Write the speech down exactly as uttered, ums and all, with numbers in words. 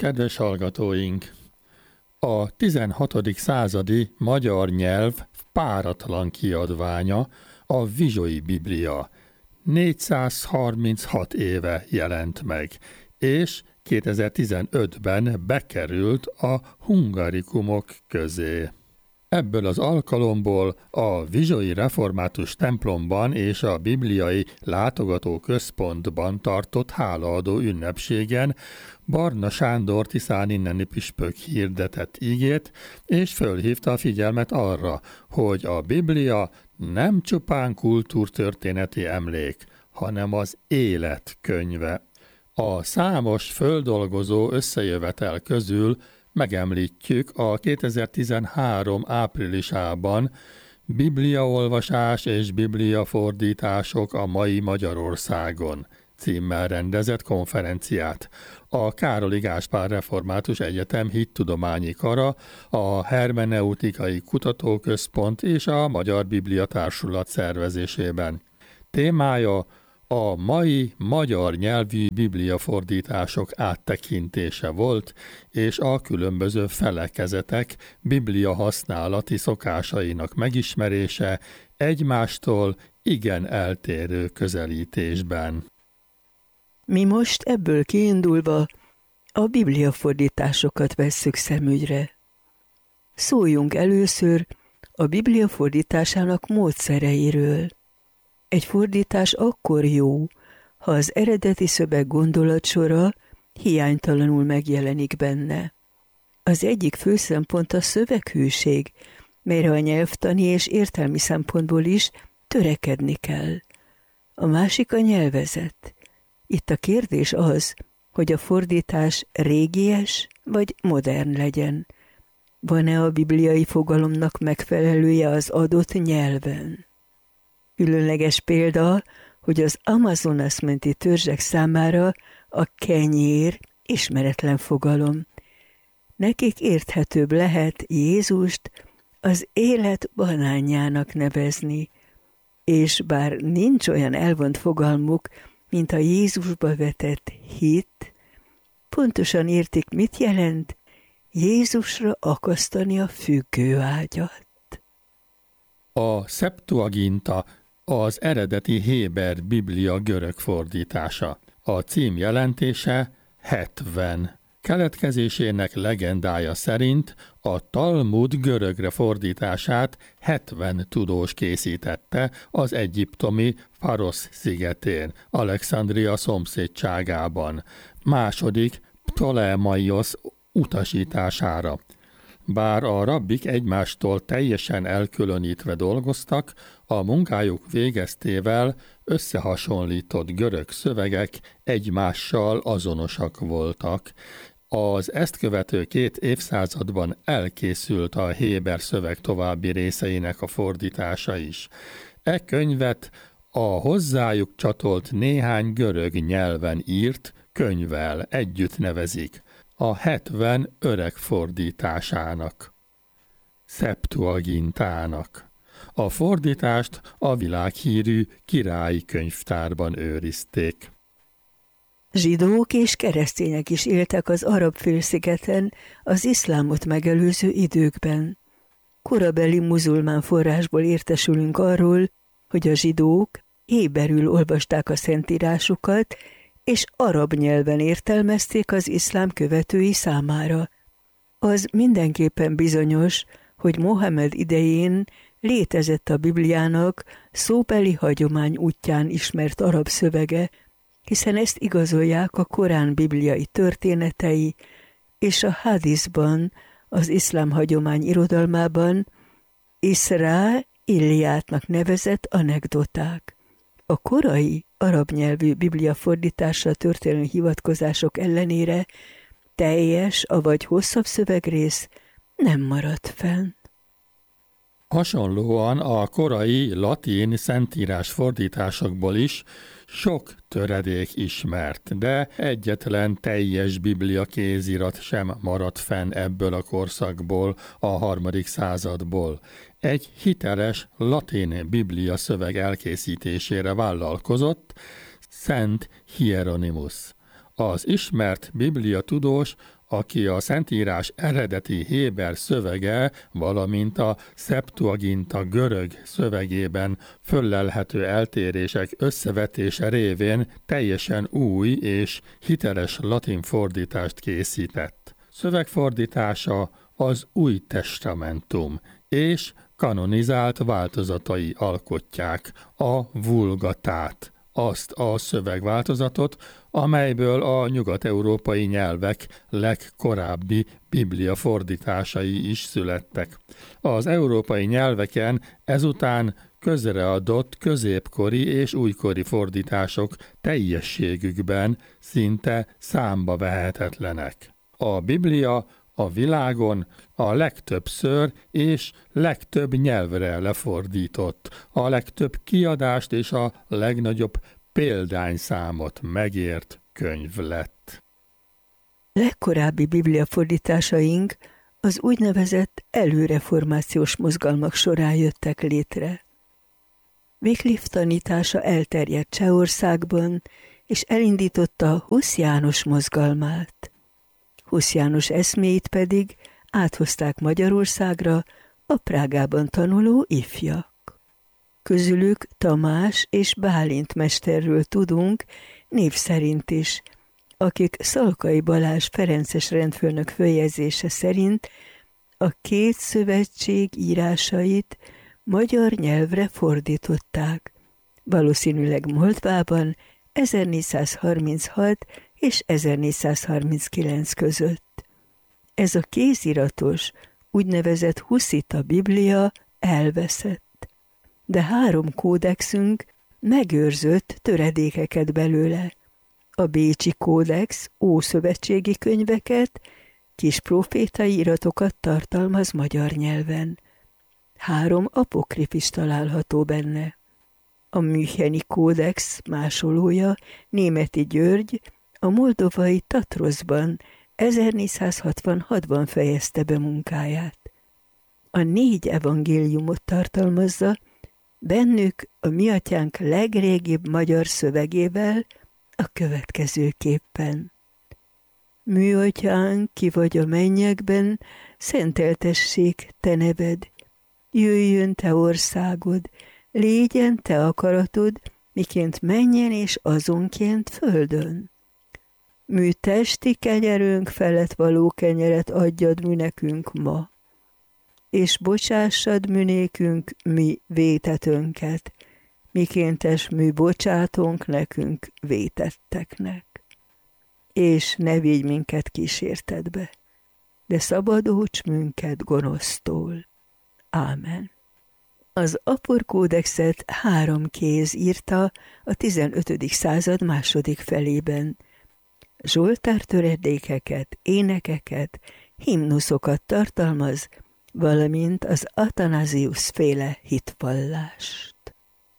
Kedves hallgatóink! A tizenhatodik századi magyar nyelv páratlan kiadványa a Vizsoi Biblia négyszázharminchat éve jelent meg, és kétezer-tizenötben bekerült a hungarikumok közé. Ebből az alkalomból a Vizsoi Református templomban és a Bibliai Látogató Központban tartott hálaadó ünnepségen Barna Sándor tiszán inneni püspök hirdetett igét, és fölhívta a figyelmet arra, hogy a Biblia nem csupán kultúrtörténeti emlék, hanem az élet könyve. A számos földolgozó összejövetel közül megemlítjük a kétezer-tizenhárom áprilisában Bibliaolvasás és bibliafordítások a mai Magyarországon címmel rendezett konferenciát. A Károli Gáspár Református Egyetem Hittudományi Kara, a Hermeneutikai Kutatóközpont és a Magyar Biblia Társulat szervezésében. Témája a mai magyar nyelvű bibliafordítások áttekintése volt, és a különböző felekezetek biblia használati szokásainak megismerése egymástól igen eltérő közelítésben. Mi most ebből kiindulva a bibliafordításokat vesszük szemügyre. Szóljunk először a Biblia fordításának módszereiről. Egy fordítás akkor jó, ha az eredeti szöveg gondolatsora hiánytalanul megjelenik benne. Az egyik fő szempont a szöveghűség, melyre a nyelvtani és értelmi szempontból is törekedni kell. A másik a nyelvezet. Itt a kérdés az, hogy a fordítás régies vagy modern legyen. Van-e a bibliai fogalomnak megfelelője az adott nyelven? Különleges példa, hogy az Amazonas menti törzsek számára a kenyér ismeretlen fogalom. Nekik érthetőbb lehet Jézust az élet banánjának nevezni, és bár nincs olyan elvont fogalmuk, mint a Jézusba vetett hit, pontosan értik, mit jelent Jézusra akasztani a függőágyat. A Septuaginta az eredeti héber Biblia görög fordítása. A cím jelentése hetven. Keletkezésének legendája szerint a Talmud görögre fordítását hetven tudós készítette az egyiptomi Farosz szigetén, Alexandria szomszédságában, második Ptolemaios utasítására. Bár a rabbik egymástól teljesen elkülönítve dolgoztak, a munkájuk végeztével összehasonlított görög szövegek egymással azonosak voltak. Az ezt követő két évszázadban elkészült a héber szöveg további részeinek a fordítása is. E könyvet a hozzájuk csatolt néhány görög nyelven írt könyvvel együtt nevezik, a hetven öreg fordításának, Septuagintának. A fordítást a világhírű királyi könyvtárban őrizték. Zsidók és keresztények is éltek az Arab-félszigeten az iszlámot megelőző időkben. Korabeli muzulmán forrásból értesülünk arról, hogy a zsidók héberül olvasták a szentírásukat, és arab nyelven értelmezték az iszlám követői számára. Az mindenképpen bizonyos, hogy Mohamed idején létezett a Bibliának szóbeli hagyomány útján ismert arab szövege, hiszen ezt igazolják a Korán bibliai történetei, és a Hadiszban, az iszlám hagyomány irodalmában Iszrá Illiátnak nevezett anekdoták. A korai arab nyelvű biblia fordításra történő hivatkozások ellenére teljes, avagy hosszabb szövegrész nem maradt fenn. Hasonlóan a korai latin szentírás fordításokból is sok töredék ismert, de egyetlen teljes biblia kézirat sem maradt fenn ebből a korszakból, a harmadik századból. Egy hiteles latin biblia szöveg elkészítésére vállalkozott Szent Hieronymus. Az ismert biblia tudós aki a Szentírás eredeti héber szövege, valamint a Septuaginta görög szövegében föllelhető eltérések összevetése révén teljesen új és hiteles latin fordítást készített. Szövegfordítása az Új Testamentum, és kanonizált változatai alkotják a Vulgatát, azt a szövegváltozatot, amelyből a nyugat-európai nyelvek legkorábbi biblia fordításai is születtek. Az európai nyelveken ezután közreadott középkori és újkori fordítások teljességükben szinte számba vehetetlenek. A Biblia a világon a legtöbbször és legtöbb nyelvre lefordított, a legtöbb kiadást és a legnagyobb példányszámot megért könyv lett. Legkorábbi bibliafordításaink az úgynevezett előreformációs mozgalmak során jöttek létre. Wycliffe tanítása elterjedt Csehországban, és elindította Husz János mozgalmát. Husz János eszméit pedig áthozták Magyarországra a Prágában tanuló ifjak. Közülük Tamás és Bálint mesterről tudunk, név szerint is, akik Szalkai Balázs ferences rendfőnök följegyzése szerint a két szövetség írásait magyar nyelvre fordították, valószínűleg Moldvában ezernégyszázharminchat és ezernégyszázharminckilenc között. Ez a kéziratos, úgynevezett huszita Biblia elveszett, de három kódexünk megőrzött töredékeket belőle. A Bécsi kódex ószövetségi könyveket, kis profétai iratokat tartalmaz magyar nyelven. Három apokrif is található benne. A Müncheni kódex másolója, Németi György, a moldovai Tatroszban ezernégyszázhatvanhatban fejezte be munkáját. A négy evangéliumot tartalmazza, bennük a mi atyánk legrégibb magyar szövegével a következőképpen. Mi atyánk, ki vagy a mennyekben, szenteltessék te neved, jöjjön te országod, légyen te akaratod, miként mennyen és azonként földön. Mű testi kenyerünk felett való kenyeret adjad mű nekünk ma, és bocsássad mű nékünk mi vétetönket, mikéntes mű bocsátunk nekünk vétetteknek. És ne vigy minket kísértetbe, de szabadíts minket gonosztól. Ámen. Az aporkódexet három kéz írta a tizenötödik század második felében. Zsoltár töredékeket, énekeket, himnuszokat tartalmaz, valamint az Athanasius féle hitvallást.